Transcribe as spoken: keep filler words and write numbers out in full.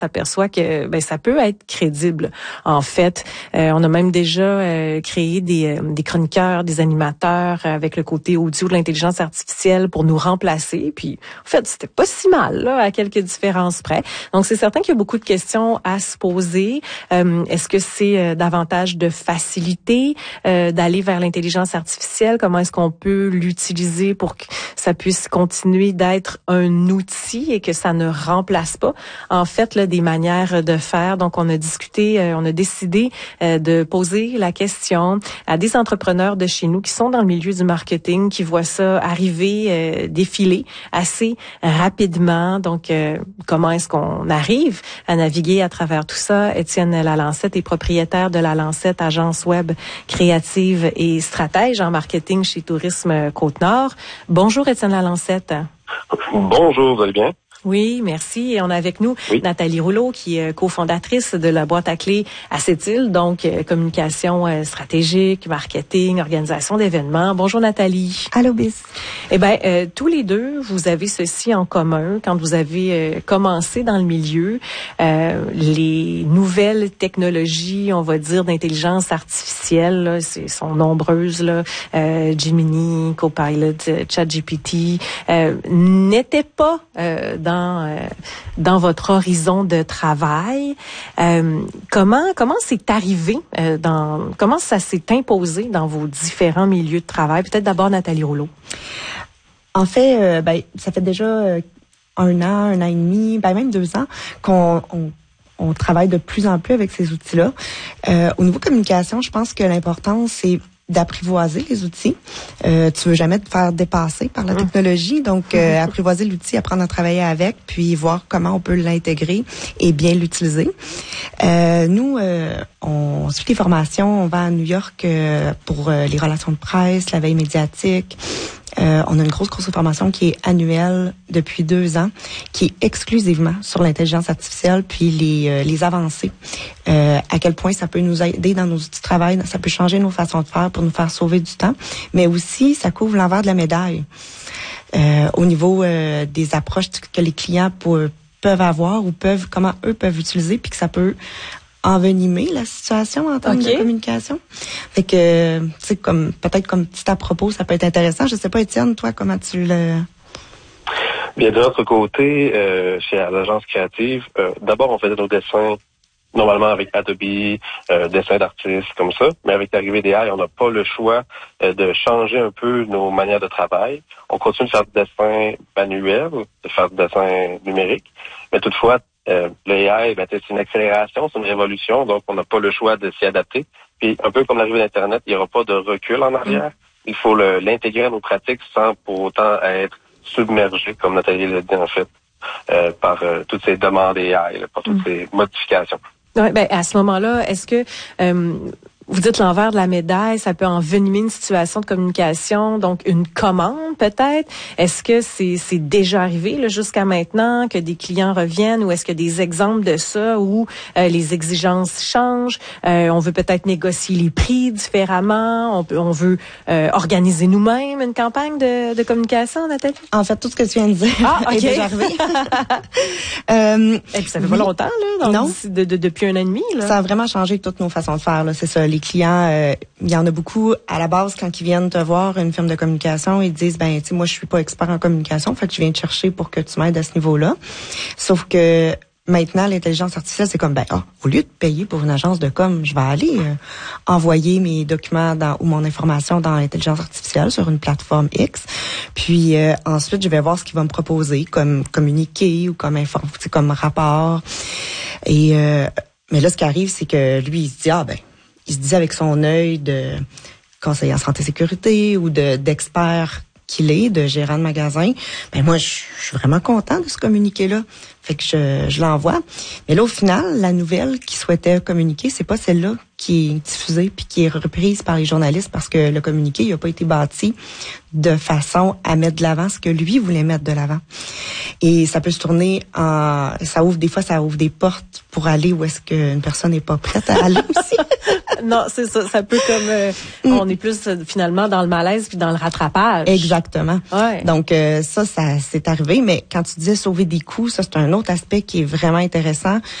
s'aperçoit que ben ça peut être crédible. En fait, euh, on a même déjà euh, créé des, euh, des chroniqueurs, des animateurs euh, avec le côté audio de l'intelligence artificielle pour nous remplacer. Puis, en fait, c'était pas si mal là, à quelques différences près. Donc, c'est certain qu'il y a beaucoup de questions à se poser. Euh, est-ce que c'est euh, davantage de facilité euh, d'aller vers l'intelligence artificielle? Comment est-ce qu'on peut l'utiliser pour que ça puisse continuer d'être un outil et que ça ne remplace pas, en fait, là, des manières de faire. Donc, on a discuté, euh, on a décidé euh, de poser la question à des entrepreneurs de chez nous qui sont dans le milieu du marketing, qui voient ça arriver, euh, défiler assez rapidement. Donc, euh, comment est-ce qu'on arrive à naviguer à travers tout ça? Étienne Lalancette est propriétaire de Lalancette, agence web créative et stratège en marketing chez Tourisme Côte-Nord. Bonjour, Étienne Lalancette. Bonjour, vous allez bien? Oui, merci. Et on a avec nous oui. Nathalie Rouleau, qui est cofondatrice de la boîte à clés Acétyl, donc euh, communication euh, stratégique, marketing, organisation d'événements. Bonjour Nathalie. Allô Bis. Eh bien, euh, tous les deux, vous avez ceci en commun quand vous avez euh, commencé dans le milieu. Euh, les nouvelles technologies, on va dire, d'intelligence artificielle, là, c'est, sont nombreuses, là, euh, Gemini, Copilot, euh, ChatGPT, euh, n'étaient pas euh, dans Dans, euh, dans votre horizon de travail. Euh, comment comment c'est arrivé euh, dans comment ça s'est imposé dans vos différents milieux de travail? Peut-être d'abord Nathalie Rouleau. En fait, euh, ben ça fait déjà euh, un an, un an et demi, ben même deux ans qu'on on, on travaille de plus en plus avec ces outils-là. Euh, au niveau communication, je pense que l'important c'est d'apprivoiser les outils. Euh, tu veux jamais te faire dépasser par la technologie, donc euh, apprivoiser l'outil, apprendre à travailler avec, puis voir comment on peut l'intégrer et bien l'utiliser. Euh, nous, euh, on suit des formations, on va à New York euh, pour euh, les relations de presse, la veille médiatique. Euh, on a une grosse, grosse formation qui est annuelle depuis deux ans, qui est exclusivement sur l'intelligence artificielle, puis les, euh, les avancées, euh, à quel point ça peut nous aider dans nos outils de travail, ça peut changer nos façons de faire pour nous faire sauver du temps, mais aussi ça couvre l'envers de la médaille. Euh, au niveau euh, des approches que les clients pour, peuvent avoir ou peuvent comment eux peuvent utiliser, puis que ça peut envenimer la situation en termes okay. de communication. Fait que, tu sais, comme, peut-être comme petit à propos, ça peut être intéressant. Je sais pas, Étienne, toi, comment tu le... Bien, de notre côté, euh, chez l'agence créative, euh, d'abord, on faisait nos dessins normalement avec Adobe, euh, dessins d'artistes, comme ça. Mais avec l'arrivée des A I, on n'a pas le choix euh, de changer un peu nos manières de travail. On continue de faire du dessin manuel, de faire du dessin numérique. Mais toutefois, Euh, le A I, ben, c'est une accélération, c'est une révolution, donc on n'a pas le choix de s'y adapter. Puis un peu comme l'arrivée d'Internet, il n'y aura pas de recul en arrière. Il faut le, l'intégrer à nos pratiques sans pour autant être submergé, comme Nathalie l'a dit en fait, euh, par euh, toutes ces demandes A I, là, par toutes mm. ces modifications. Ouais, ben à ce moment-là, est-ce que euh, vous dites l'envers de la médaille, ça peut envenimer une situation de communication, donc une commande peut-être. Est-ce que c'est, c'est déjà arrivé là, jusqu'à maintenant que des clients reviennent ou est-ce qu'il y a des exemples de ça où euh, les exigences changent, euh, on veut peut-être négocier les prix différemment, on, peut, on veut euh, organiser nous-mêmes une campagne de, de communication, Nathalie? En fait, tout ce que tu viens de dire ah, okay. est déjà arrivé. euh, Et puis ça fait pas oui. longtemps, là, donc, non. De, de, depuis un an et demi. Là. Ça a vraiment changé toutes nos façons de faire, là, c'est ça. Les clients, euh, il y en a beaucoup à la base quand ils viennent te voir une firme de communication, ils disent ben tu sais moi je suis pas expert en communication, fait que je viens te chercher pour que tu m'aides à ce niveau-là. Sauf que maintenant l'intelligence artificielle c'est comme ben ah, au lieu de payer pour une agence de com, je vais aller euh, envoyer mes documents dans, ou mon information dans l'intelligence artificielle sur une plateforme X. Puis euh, ensuite je vais voir ce qu'il va me proposer comme communiqué ou comme inform, comme rapport. Et euh, mais là ce qui arrive c'est que lui il se dit ah ben il se dit avec son œil de conseiller en santé et sécurité ou de d'expert qu'il est, de gérant de magasin, ben moi, je suis vraiment content de ce communiqué-là. Fait que je, je l'envoie. Mais là, au final, la nouvelle qu'il souhaitait communiquer, c'est pas celle-là qui est diffusée puis qui est reprise par les journalistes parce que le communiqué, il a pas été bâti de façon à mettre de l'avant ce que lui voulait mettre de l'avant. Et ça peut se tourner en... Ça ouvre, des fois, ça ouvre des portes pour aller où est-ce qu'une personne n'est pas prête à aller aussi. non, c'est ça. Ça peut comme euh, on est plus euh, finalement dans le malaise puis dans le rattrapage. Exactement. Ouais. Donc euh, ça, ça c'est arrivé. Mais quand tu disais sauver des coûts, ça c'est un autre aspect qui est vraiment intéressant.